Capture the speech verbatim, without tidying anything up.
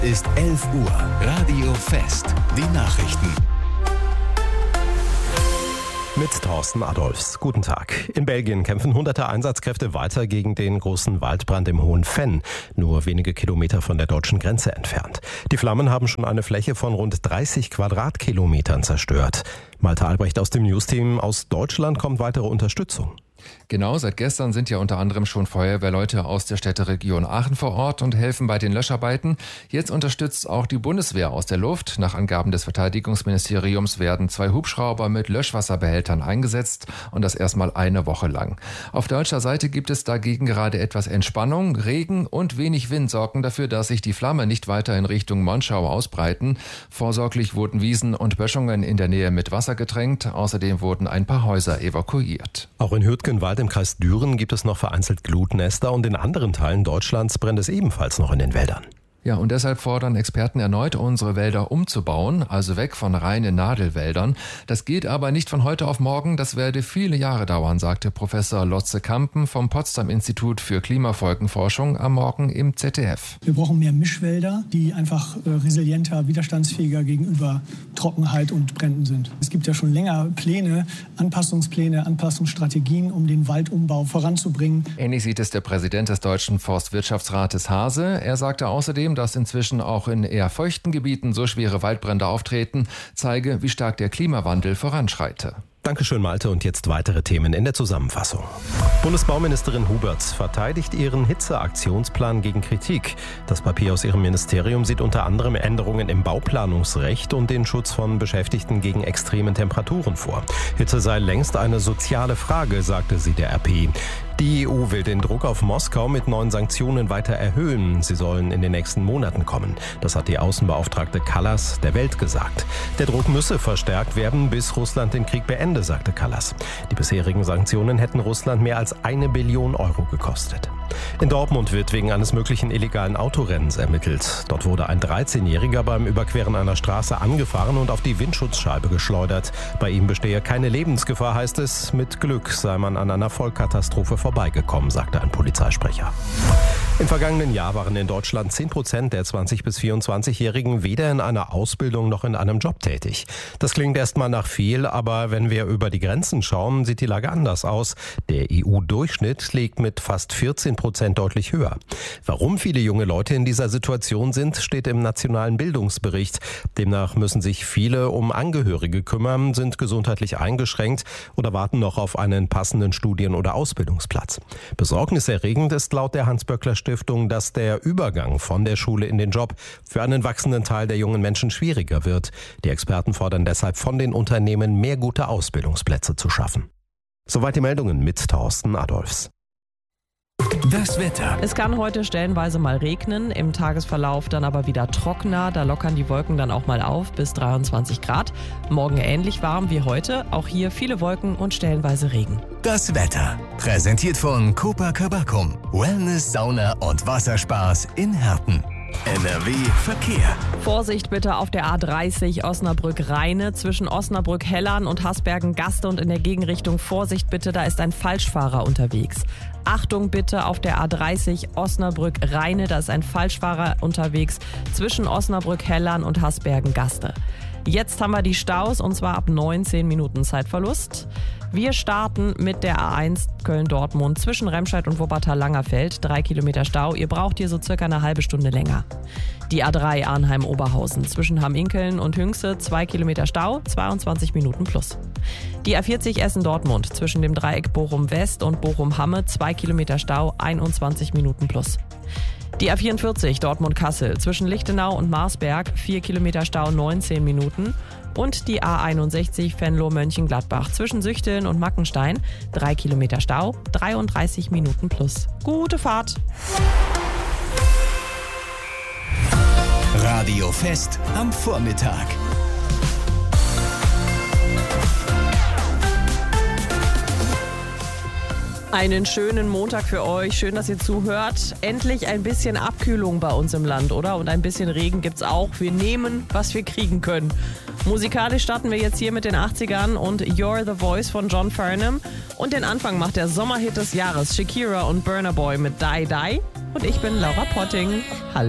Ist elf Uhr. Radio Fest. Die Nachrichten. Mit Thorsten Adolfs. Guten Tag. In Belgien kämpfen hunderte Einsatzkräfte weiter gegen den großen Waldbrand im Hohen Venn, nur wenige Kilometer von der deutschen Grenze entfernt. Die Flammen haben schon eine Fläche von rund dreißig Quadratkilometern zerstört. Malte Albrecht aus dem Newsteam aus Deutschland kommt weitere Unterstützung. Genau, seit gestern sind ja unter anderem schon Feuerwehrleute aus der Städteregion Aachen vor Ort und helfen bei den Löscharbeiten. Jetzt unterstützt auch die Bundeswehr aus der Luft. Nach Angaben des Verteidigungsministeriums werden zwei Hubschrauber mit Löschwasserbehältern eingesetzt und das erstmal eine Woche lang. Auf deutscher Seite gibt es dagegen gerade etwas Entspannung. Regen und wenig Wind sorgen dafür, dass sich die Flamme nicht weiter in Richtung Monschau ausbreiten. Vorsorglich wurden Wiesen und Böschungen in der Nähe mit Wasser getränkt. Außerdem wurden ein paar Häuser evakuiert. Auch in Hürtgen Wald im Kreis Düren gibt es noch vereinzelt Glutnester und in anderen Teilen Deutschlands brennt es ebenfalls noch in den Wäldern. Ja, und deshalb fordern Experten erneut, unsere Wälder umzubauen, also weg von reinen Nadelwäldern. Das geht aber nicht von heute auf morgen, das werde viele Jahre dauern, sagte Professor Lotze Kampen vom Potsdam-Institut für Klimafolgenforschung am Morgen im Z D F. Wir brauchen mehr Mischwälder, die einfach äh, resilienter, widerstandsfähiger gegenüber Trockenheit und Bränden sind. Es gibt ja schon länger Pläne, Anpassungspläne, Anpassungsstrategien, um den Waldumbau voranzubringen. Ähnlich sieht es der Präsident des Deutschen Forstwirtschaftsrates Hase. Er sagte außerdem, dass inzwischen auch in eher feuchten Gebieten so schwere Waldbrände auftreten, zeige, wie stark der Klimawandel voranschreite. Dankeschön, Malte. Und jetzt weitere Themen in der Zusammenfassung. Bundesbauministerin Huberts verteidigt ihren Hitzeaktionsplan gegen Kritik. Das Papier aus ihrem Ministerium sieht unter anderem Änderungen im Bauplanungsrecht und den Schutz von Beschäftigten gegen extremen Temperaturen vor. Hitze sei längst eine soziale Frage, sagte sie der R P. Die E U will den Druck auf Moskau mit neuen Sanktionen weiter erhöhen. Sie sollen in den nächsten Monaten kommen. Das hat die Außenbeauftragte Kallas der Welt gesagt. Der Druck müsse verstärkt werden, bis Russland den Krieg beendet, sagte Kallas. Die bisherigen Sanktionen hätten Russland mehr als eine Billion Euro gekostet. In Dortmund wird wegen eines möglichen illegalen Autorennens ermittelt. Dort wurde ein dreizehnjähriger beim Überqueren einer Straße angefahren und auf die Windschutzscheibe geschleudert. Bei ihm bestehe keine Lebensgefahr, heißt es. Mit Glück sei man an einer Vollkatastrophe vorbeigekommen, sagte ein Polizeisprecher. Im vergangenen Jahr waren in Deutschland zehn Prozent der zwanzig- bis vierundzwanzigjährigen weder in einer Ausbildung noch in einem Job tätig. Das klingt erstmal nach viel, aber wenn wir über die Grenzen schauen, sieht die Lage anders aus. Der E U-Durchschnitt liegt mit fast vierzehn Prozent deutlich höher. Warum viele junge Leute in dieser Situation sind, steht im Nationalen Bildungsbericht. Demnach müssen sich viele um Angehörige kümmern, sind gesundheitlich eingeschränkt oder warten noch auf einen passenden Studien- oder Ausbildungsplatz. Besorgniserregend ist laut der Hans-Böckler-Stiftung, dass der Übergang von der Schule in den Job für einen wachsenden Teil der jungen Menschen schwieriger wird. Die Experten fordern deshalb von den Unternehmen, mehr gute Ausbildungsplätze zu schaffen. Soweit die Meldungen mit Thorsten Adolfs. Das Wetter. Es kann heute stellenweise mal regnen, im Tagesverlauf dann aber wieder trockener. Da lockern die Wolken dann auch mal auf bis dreiundzwanzig Grad. Morgen ähnlich warm wie heute, auch hier viele Wolken und stellenweise Regen. Das Wetter. Präsentiert von Copacabana. Wellness, Sauna und Wasserspaß in Herten. N R W Verkehr. Vorsicht bitte auf der A dreißig Osnabrück-Rheine zwischen Osnabrück-Hellern und Hasbergen-Gaste und in der Gegenrichtung Vorsicht bitte, da ist ein Falschfahrer unterwegs. Achtung bitte auf der A dreißig Osnabrück-Rheine, da ist ein Falschfahrer unterwegs zwischen Osnabrück-Hellern und Hasbergen-Gaste. Jetzt haben wir die Staus und zwar ab neunzehn Minuten Zeitverlust. Wir starten mit der A eins Köln-Dortmund zwischen Remscheid und Wuppertal-Langerfeld. Drei Kilometer Stau. Ihr braucht hier so circa eine halbe Stunde länger. Die A drei Arnheim-Oberhausen zwischen Hamm-Inkeln und Hünxe. Zwei Kilometer Stau, zweiundzwanzig Minuten plus. Die A vierzig Essen-Dortmund zwischen dem Dreieck Bochum-West und Bochum-Hamme. Zwei Kilometer Stau, einundzwanzig Minuten plus. Die A vierundvierzig Dortmund-Kassel zwischen Lichtenau und Marsberg, vier Kilometer Stau, neunzehn Minuten. Und die A einundsechzig Venlo-Mönchengladbach zwischen Süchteln und Mackenstein, drei Kilometer Stau, dreiunddreißig Minuten plus. Gute Fahrt! Radio Fest am Vormittag. Einen schönen Montag für euch. Schön, dass ihr zuhört. Endlich ein bisschen Abkühlung bei uns im Land, oder? Und ein bisschen Regen gibt's auch. Wir nehmen, was wir kriegen können. Musikalisch starten wir jetzt hier mit den achtzigern und You're the Voice von John Farnham. Und den Anfang macht der Sommerhit des Jahres Shakira und Burna Boy mit Die Die. Und ich bin Laura Potting. Hallo.